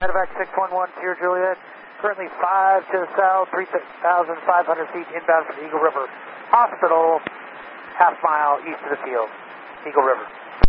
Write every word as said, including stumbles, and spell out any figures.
Medevac six one one, Sierra Juliet, currently five to the south, three thousand five hundred feet inbound from Eagle River Hospital, half mile east of the field, Eagle River.